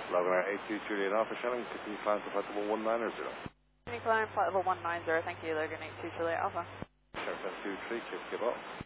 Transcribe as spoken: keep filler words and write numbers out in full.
Logan Air eight two Juliet Alpha Shelling, continue climb to flight level one nine or zero. Continue climb flight level one nine zero, thank you, Logan eight two Juliet Alpha. Sharp seven two three, chip skip up.